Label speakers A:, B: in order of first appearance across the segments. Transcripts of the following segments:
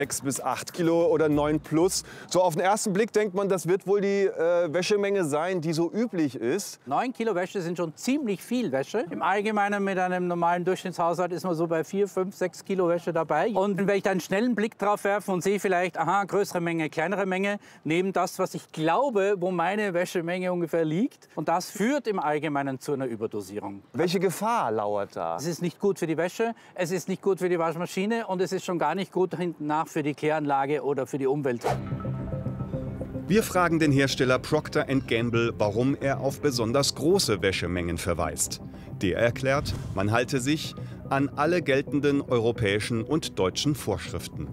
A: 6 bis 8 Kilo oder 9 plus. So auf den ersten Blick denkt man, das wird wohl die Wäschemenge sein, die so üblich ist.
B: 9 Kilo Wäsche sind schon ziemlich viel Wäsche. Im Allgemeinen mit einem normalen Durchschnittshaushalt ist man so bei 4, 5, 6 Kilo Wäsche dabei. Und wenn ich da einen schnellen Blick drauf werfe und sehe vielleicht, aha, größere Menge, kleinere Menge, neben das, was ich glaube, wo meine Wäschemenge ungefähr liegt. Und das führt im Allgemeinen zu einer Überdosierung.
A: Welche Gefahr lauert da?
B: Es ist nicht gut für die Wäsche, es ist nicht gut für die Waschmaschine und es ist schon gar nicht gut hinten nach für die Kläranlage oder für die Umwelt.
C: Wir fragen den Hersteller Procter & Gamble, warum er auf besonders große Wäschemengen verweist. Der erklärt, man halte sich an alle geltenden europäischen und deutschen Vorschriften.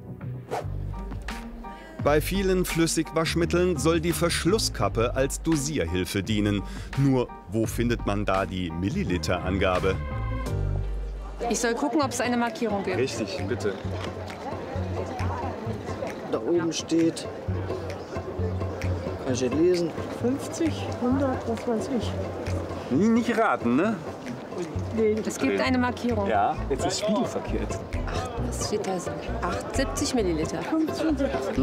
C: Bei vielen Flüssigwaschmitteln soll die Verschlusskappe als Dosierhilfe dienen. Nur, wo findet man da die Milliliterangabe?
D: Ich soll gucken, ob es eine Markierung gibt.
A: Richtig, bitte.
E: Da oben steht, kann ich nicht lesen, 50, 100, was weiß ich.
A: Nicht raten, ne?
D: Es gibt eine Markierung.
A: Ja, jetzt ist spiegelverkehrt.
D: Was steht da? 70 Milliliter.
E: 75.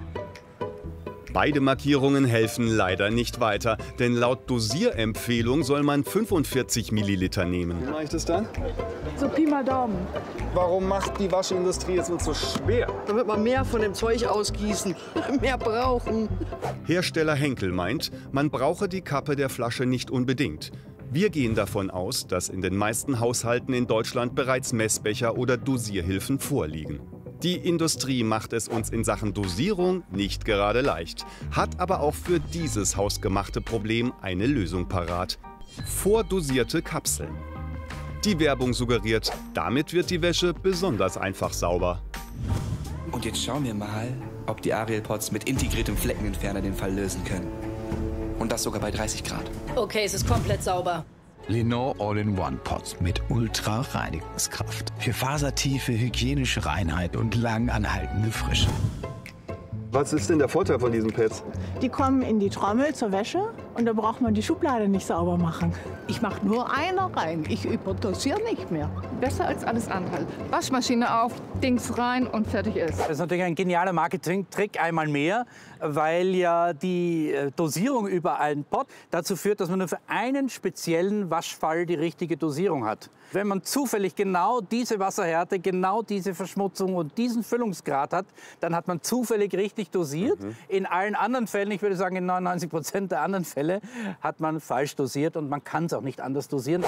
C: Beide Markierungen helfen leider nicht weiter, denn laut Dosierempfehlung soll man 45 Milliliter nehmen.
A: Wie mache ich das dann?
E: So Pi mal Daumen.
A: Warum macht die Waschindustrie jetzt uns so schwer?
E: Damit wir mehr von dem Zeug ausgießen, mehr brauchen.
C: Hersteller Henkel meint, man brauche die Kappe der Flasche nicht unbedingt. Wir gehen davon aus, dass in den meisten Haushalten in Deutschland bereits Messbecher oder Dosierhilfen vorliegen. Die Industrie macht es uns in Sachen Dosierung nicht gerade leicht, hat aber auch für dieses hausgemachte Problem eine Lösung parat: vordosierte Kapseln. Die Werbung suggeriert, damit wird die Wäsche besonders einfach sauber.
F: Und jetzt schauen wir mal, ob die Ariel Pods mit integriertem Fleckenentferner den Fall lösen können. Und das sogar bei 30 Grad.
G: Okay, es ist komplett sauber.
H: Lenor All-in-One-Pods mit Ultra-Reinigungskraft. Für fasertiefe, hygienische Reinheit und lang anhaltende Frische.
A: Was ist denn der Vorteil von diesen Pads?
I: Die kommen in die Trommel zur Wäsche und da braucht man die Schublade nicht sauber machen.
J: Ich mache nur eine rein, ich überdosiere nicht mehr. Besser als alles andere. Waschmaschine auf, Dings rein und fertig ist.
B: Das ist natürlich ein genialer Marketing-Trick, einmal mehr, weil ja die Dosierung über einen Pot dazu führt, dass man nur für einen speziellen Waschfall die richtige Dosierung hat. Wenn man zufällig genau diese Wasserhärte, genau diese Verschmutzung und diesen Füllungsgrad hat, dann hat man zufällig richtig dosiert. In allen anderen Fällen, ich würde sagen in 99% der anderen Fälle, hat man falsch dosiert und man kann es auch nicht anders dosieren.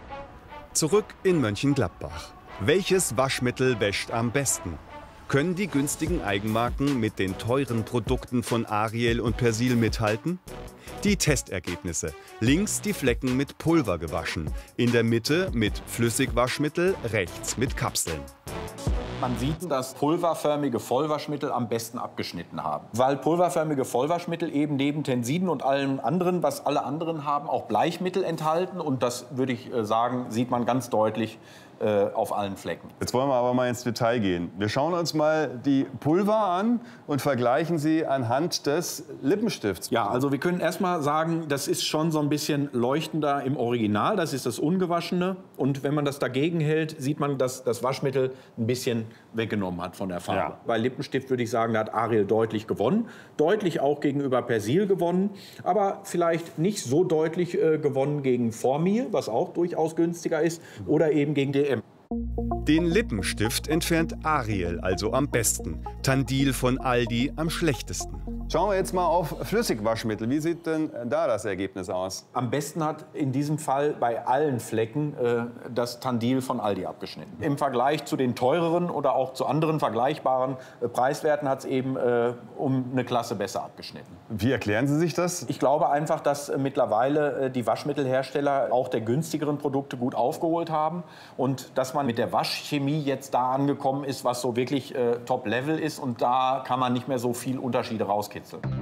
C: Zurück in Mönchengladbach. Welches Waschmittel wäscht am besten? Können die günstigen Eigenmarken mit den teuren Produkten von Ariel und Persil mithalten? Die Testergebnisse. Links die Flecken mit Pulver gewaschen, in der Mitte mit Flüssigwaschmittel, rechts mit Kapseln.
K: Man sieht, dass pulverförmige Vollwaschmittel am besten abgeschnitten haben. Weil pulverförmige Vollwaschmittel eben neben Tensiden und allem anderen, was alle anderen haben, auch Bleichmittel enthalten. Und das, würde ich sagen, sieht man ganz deutlich auf allen Flecken.
A: Jetzt wollen wir aber mal ins Detail gehen. Wir schauen uns mal die Pulver an und vergleichen sie anhand des Lippenstifts.
K: Ja, also wir können erst mal sagen, das ist schon so ein bisschen leuchtender im Original. Das ist das Ungewaschene. Und wenn man das dagegen hält, sieht man, dass das Waschmittel ein bisschen weggenommen hat von der Farbe. Ja. Bei Lippenstift würde ich sagen, da hat Ariel deutlich gewonnen. Deutlich auch gegenüber Persil gewonnen. Aber vielleicht nicht so deutlich gewonnen gegen Formil, was auch durchaus günstiger ist. Oder eben gegen DM.
C: Den Lippenstift entfernt Ariel also am besten, Tandil von Aldi am schlechtesten.
A: Schauen wir jetzt mal auf Flüssigwaschmittel. Wie sieht denn da das Ergebnis aus?
K: Am besten hat in diesem Fall bei allen Flecken das Tandil von Aldi abgeschnitten. Im Vergleich zu den teureren oder auch zu anderen vergleichbaren Preiswerten hat es eben um eine Klasse besser abgeschnitten.
A: Wie erklären Sie sich das?
K: Ich glaube einfach, dass mittlerweile die Waschmittelhersteller auch der günstigeren Produkte gut aufgeholt haben und dass man mit der Waschchemie jetzt da angekommen ist, was so wirklich Top-Level ist, und da kann man nicht mehr so viel Unterschiede rauskitzeln.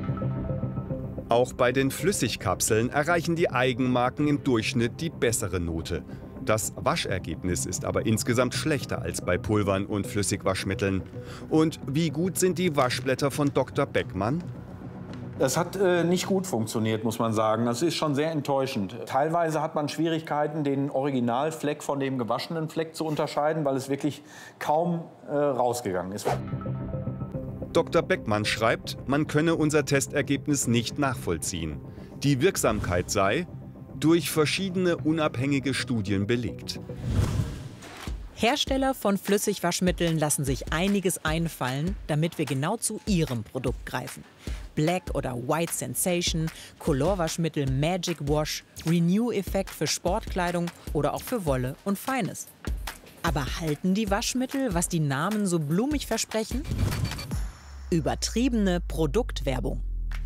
C: Auch bei den Flüssigkapseln erreichen die Eigenmarken im Durchschnitt die bessere Note. Das Waschergebnis ist aber insgesamt schlechter als bei Pulvern und Flüssigwaschmitteln. Und wie gut sind die Waschblätter von Dr. Beckmann?
K: Das hat nicht gut funktioniert, muss man sagen. Das ist schon sehr enttäuschend. Teilweise hat man Schwierigkeiten, den Originalfleck von dem gewaschenen Fleck zu unterscheiden, weil es wirklich kaum rausgegangen ist.
C: Dr. Beckmann schreibt, man könne unser Testergebnis nicht nachvollziehen. Die Wirksamkeit sei durch verschiedene unabhängige Studien belegt.
L: Hersteller von Flüssigwaschmitteln lassen sich einiges einfallen, damit wir genau zu ihrem Produkt greifen. Black oder White Sensation, Colorwaschmittel Magic Wash, Renew-Effekt für Sportkleidung oder auch für Wolle und Feines. Aber halten die Waschmittel, was die Namen so blumig versprechen? Übertriebene Produktwerbung.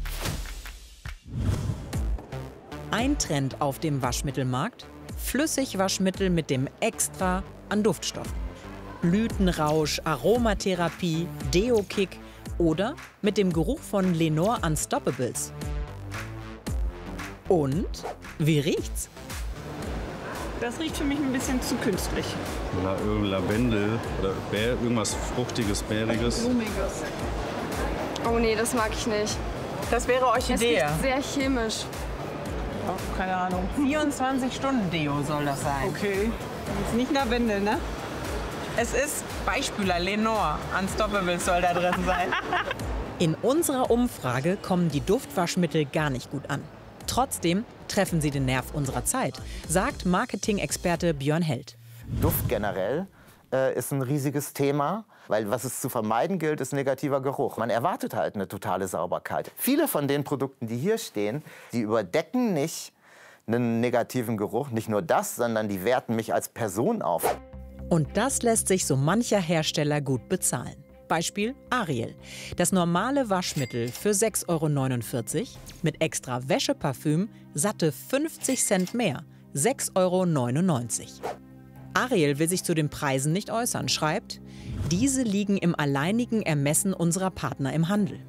L: Ein Trend auf dem Waschmittelmarkt: Flüssigwaschmittel mit dem Extra an Duftstoffen. Blütenrausch, Aromatherapie, Deo-Kick oder mit dem Geruch von Lenor Unstoppables. Und wie riecht's?
I: Das riecht für mich ein bisschen zu künstlich.
M: Lavendel oder irgendwas Fruchtiges, Bäriges.
D: Blumiges. Oh nee, das mag ich nicht.
N: Das wäre Orchidee.
D: Es riecht sehr chemisch.
I: Oh, keine Ahnung.
N: 24-Stunden-Deo soll das sein.
I: Okay. Das ist nicht Lavendel, ne?
N: Es ist Weichspüler, Lenor. Unstoppables soll da drin sein.
L: In unserer Umfrage kommen die Duftwaschmittel gar nicht gut an. Trotzdem treffen sie den Nerv unserer Zeit, sagt Marketing-Experte Björn Held.
O: Duft generell ist ein riesiges Thema, weil was es zu vermeiden gilt, ist negativer Geruch. Man erwartet halt eine totale Sauberkeit. Viele von den Produkten, die hier stehen, die überdecken nicht einen negativen Geruch. Nicht nur das, sondern die werten mich als Person auf.
L: Und das lässt sich so mancher Hersteller gut bezahlen. Beispiel Ariel. Das normale Waschmittel für 6,49 € mit extra Wäscheparfüm satte 50 Cent mehr, 6,99 €. Ariel will sich zu den Preisen nicht äußern, schreibt, diese liegen im alleinigen Ermessen unserer Partner im Handel.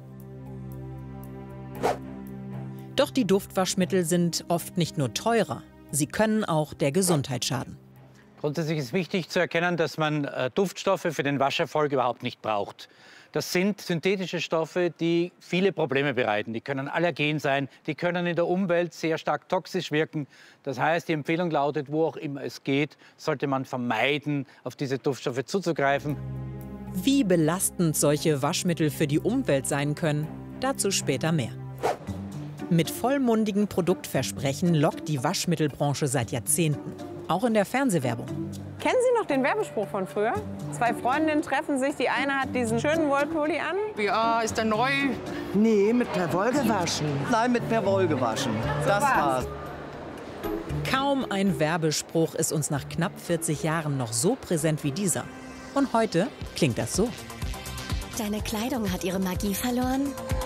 L: Doch die Duftwaschmittel sind oft nicht nur teurer, sie können auch der Gesundheit schaden.
B: Grundsätzlich ist wichtig zu erkennen, dass man Duftstoffe für den Wascherfolg überhaupt nicht braucht. Das sind synthetische Stoffe, die viele Probleme bereiten. Die können allergen sein, die können in der Umwelt sehr stark toxisch wirken. Das heißt, die Empfehlung lautet, wo auch immer es geht, sollte man vermeiden, auf diese Duftstoffe zuzugreifen.
L: Wie belastend solche Waschmittel für die Umwelt sein können, dazu später mehr. Mit vollmundigen Produktversprechen lockt die Waschmittelbranche seit Jahrzehnten. Auch in der Fernsehwerbung.
N: Kennen Sie noch den Werbespruch von früher? Zwei Freundinnen treffen sich, die eine hat diesen schönen Wollpulli an.
E: Ja, ist der neu?
P: Nee, mit Perwoll gewaschen. Nein, mit Perwoll gewaschen. Das war's.
L: Kaum ein Werbespruch ist uns nach knapp 40 Jahren noch so präsent wie dieser. Und heute klingt das so.
Q: Deine Kleidung hat ihre Magie verloren?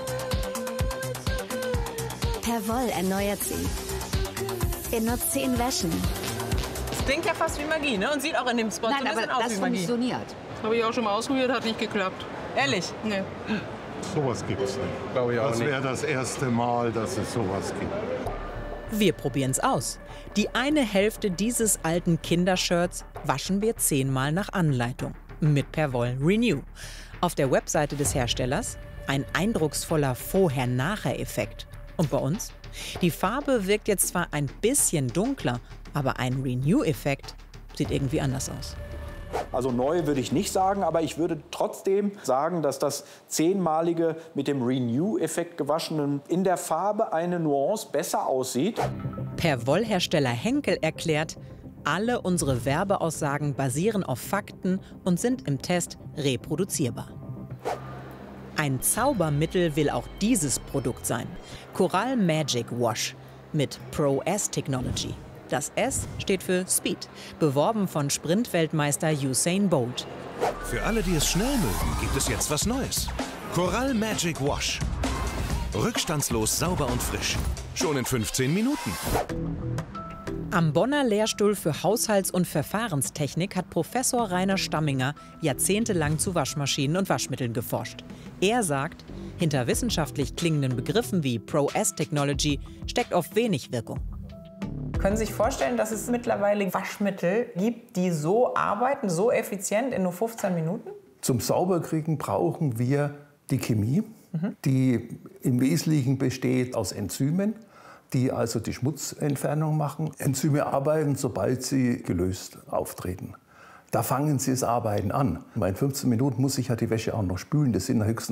Q: Perwoll erneuert sie. In nur 10 Wäschen.
N: Das klingt ja fast wie Magie, ne? Und sieht auch in dem Spot
J: Nein,
N: so ein bisschen
J: aber
N: aus
J: das
N: wie Magie.
J: funktioniert. Habe ich auch schon mal ausprobiert, hat nicht geklappt.
N: Ehrlich?
J: Nee.
R: Sowas gibt's nicht. Glaube ich auch nicht. Das wäre das erste Mal, dass es sowas gibt.
L: Wir probieren's aus. Die eine Hälfte dieses alten Kindershirts waschen wir 10-mal nach Anleitung. Mit Perwoll Renew. Auf der Webseite des Herstellers ein eindrucksvoller Vorher-Nachher-Effekt. Und bei uns? Die Farbe wirkt jetzt zwar ein bisschen dunkler, aber ein Renew-Effekt sieht irgendwie anders aus.
K: Also neu würde ich nicht sagen, aber ich würde trotzdem sagen, dass das 10-malige mit dem Renew-Effekt gewaschenen in der Farbe eine Nuance besser aussieht.
L: Perwoll-Hersteller Henkel erklärt, alle unsere Werbeaussagen basieren auf Fakten und sind im Test reproduzierbar. Ein Zaubermittel will auch dieses Produkt sein. Coral Magic Wash mit Pro S Technology. Das S steht für Speed, beworben von Sprintweltmeister Usain Bolt.
S: Für alle, die es schnell mögen, gibt es jetzt was Neues. Coral Magic Wash. Rückstandslos, sauber und frisch. Schon in 15 Minuten.
L: Am Bonner Lehrstuhl für Haushalts- und Verfahrenstechnik hat Professor Rainer Stamminger jahrzehntelang zu Waschmaschinen und Waschmitteln geforscht. Er sagt, hinter wissenschaftlich klingenden Begriffen wie Pro S Technology steckt oft wenig Wirkung.
N: Können Sie sich vorstellen, dass es mittlerweile Waschmittel gibt, die so arbeiten, so effizient in nur 15 Minuten?
T: Zum Sauberkriegen brauchen wir die Chemie, die im Wesentlichen besteht aus Enzymen, die also die Schmutzentfernung machen. Enzyme arbeiten, sobald sie gelöst auftreten. Da fangen sie das Arbeiten an. In 15 Minuten muss ich ja die Wäsche auch noch spülen. Das sind höchstens